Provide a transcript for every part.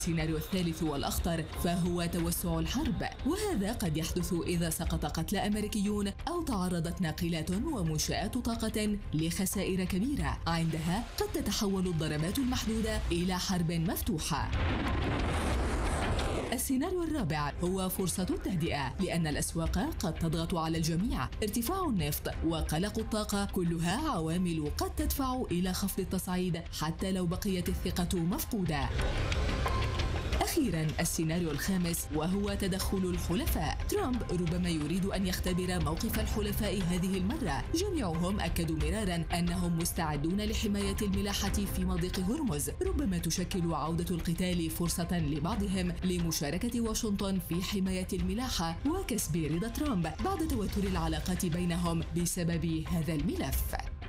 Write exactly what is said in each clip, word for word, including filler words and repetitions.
السيناريو الثالث والأخطر فهو توسع الحرب، وهذا قد يحدث إذا سقط قتلى أمريكيون أو تعرضت ناقلات ومنشآت طاقة لخسائر كبيرة. عندها قد تتحول الضربات المحدودة إلى حرب مفتوحة. السيناريو الرابع هو فرصة التهدئة، لأن الأسواق قد تضغط على الجميع. ارتفاع النفط وقلق الطاقة كلها عوامل قد تدفع إلى خفض التصعيد حتى لو بقيت الثقة مفقودة. أخيراً السيناريو الخامس وهو تدخل الحلفاء. ترامب ربما يريد أن يختبر موقف الحلفاء هذه المرة. جميعهم أكدوا مرارا أنهم مستعدون لحماية الملاحة في مضيق هرمز. ربما تشكل عودة القتال فرصة لبعضهم لمشاركة واشنطن في حماية الملاحة وكسب رضا ترامب بعد توتر العلاقات بينهم بسبب هذا الملف.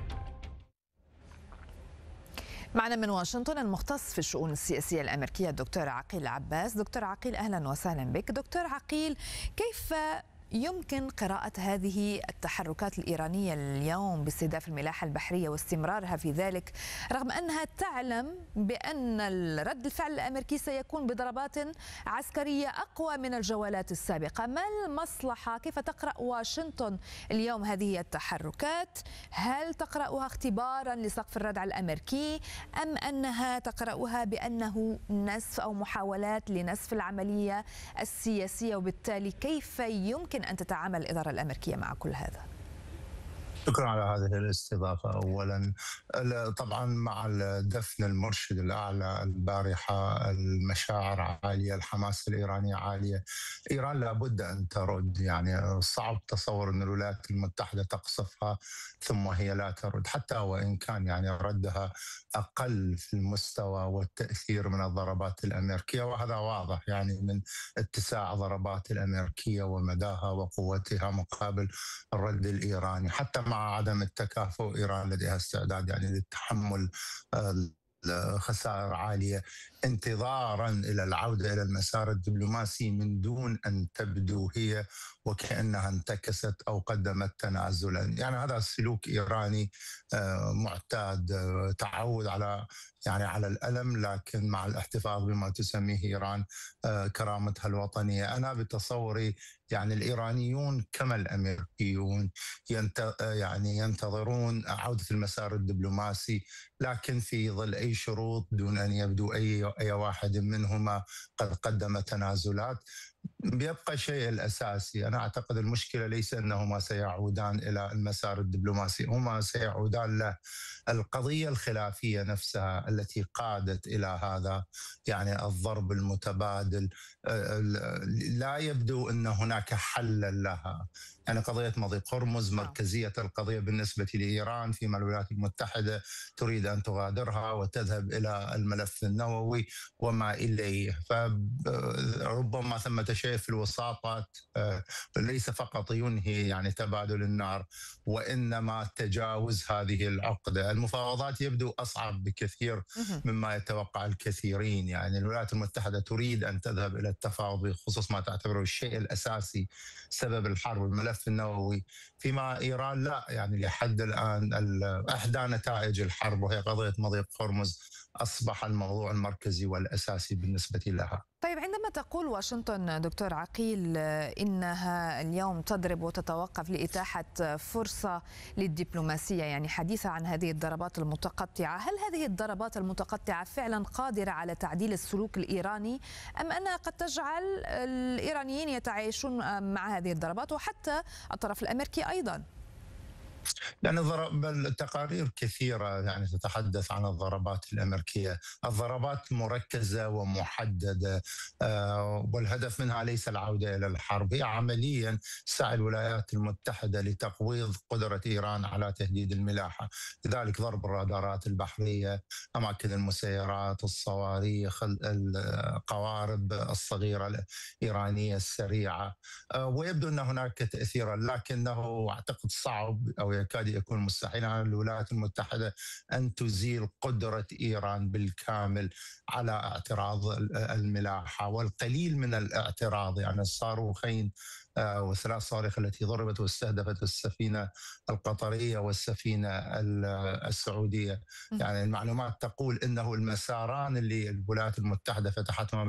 معنا من واشنطن المختص في الشؤون السياسية الأمريكية الدكتور عقيل عباس. دكتور عقيل أهلا وسهلا بك. دكتور عقيل، كيف يمكن قراءة هذه التحركات الإيرانية اليوم باستهداف الملاحة البحرية واستمرارها في ذلك رغم أنها تعلم بأن رد الفعل الأمريكي سيكون بضربات عسكرية أقوى من الجولات السابقة؟ ما المصلحة؟ كيف تقرأ واشنطن اليوم هذه التحركات؟ هل تقرأها اختبارا لسقف الردع الأمريكي أم أنها تقرأها بأنه نسف أو محاولات لنسف العملية السياسية؟ وبالتالي كيف يمكن أن تتعامل الإدارة الأمريكية مع كل هذا؟ شكرا على هذه الاستضافة. أولا طبعا مع الدفن المرشد الأعلى البارحة المشاعر عالية، الحماس الإيراني عالية. إيران لابد أن ترد، يعني صعب تصور أن الولايات المتحدة تقصفها ثم هي لا ترد، حتى وإن كان يعني ردها أقل في المستوى والتأثير من الضربات الأمريكية، وهذا واضح يعني من اتساع ضربات الأمريكية ومداها وقوتها مقابل الرد الإيراني. حتى مع عدم التكافؤ إيران لديها استعداد يعني للتحمل خسائر عالية انتظارا إلى العودة إلى المسار الدبلوماسي من دون أن تبدو هي وكأنها انتكست أو قدمت تنازلا. يعني هذا سلوك إيراني معتاد، تعود على يعني على الألم لكن مع الاحتفاظ بما تسميه إيران كرامتها الوطنية. أنا بتصوري يعني الإيرانيون كما الأمريكيون ينت يعني ينتظرون عودة المسار الدبلوماسي، لكن في ظل أي شروط دون أن يبدو أي أي واحد منهما قد قدم تنازلات. بيبقى الشيء الأساسي، أنا أعتقد المشكلة ليس أنهما سيعودان إلى المسار الدبلوماسي، هما سيعودان له القضية الخلافية نفسها التي قادت إلى هذا يعني الضرب المتبادل. لا يبدو أن هناك حل لها. يعني قضية مضيق هرمز مركزية القضية بالنسبة لإيران، فيما الولايات المتحدة تريد أن تغادرها وتذهب إلى الملف النووي وما إليه. فربما ثمة شيء في الوساطات ليس فقط ينهي يعني تبادل النار وإنما تجاوز هذه العقدة. المفاوضات يبدو أصعب بكثير مما يتوقع الكثيرين. يعني الولايات المتحدة تريد أن تذهب إلى التفاوض بخصوص ما تعتبره الشيء الأساسي سبب الحرب، الملف النووي، فيما إيران لا. يعني لحد الآن إحدى نتائج الحرب وهي قضية مضيق هرمز أصبح الموضوع المركزي والأساسي بالنسبة لها. طيب، عندما تقول واشنطن دكتور عقيل إنها اليوم تضرب وتتوقف لإتاحة فرصة للدبلوماسية، يعني حديثة عن هذه الضربات المتقطعة، هل هذه الضربات المتقطعة فعلا قادرة على تعديل السلوك الإيراني أم أنها قد تجعل الإيرانيين يتعايشون مع هذه الضربات وحتى الطرف الأمريكي أيضا؟ لأن التقارير كثيرة يعني تتحدث عن الضربات الأمريكية. الضربات مركزة ومحددة والهدف منها ليس العودة إلى الحرب، هي عمليا سعي الولايات المتحدة لتقويض قدرة إيران على تهديد الملاحة. لذلك ضرب الرادارات البحرية، أماكن المسيرات، الصواريخ، القوارب الصغيرة الإيرانية السريعة. ويبدو أن هناك تأثيرا، لكنه أعتقد صعب أو يكاد يكون مستحيل على الولايات المتحدة أن تزيل قدرة إيران بالكامل على اعتراض الملاحة. والقليل من الاعتراض، يعني الصاروخين وثلاث صواريخ التي ضربت واستهدفت السفينة القطرية والسفينة السعودية، يعني المعلومات تقول أنه المساران اللي الولايات المتحدة فتحتهما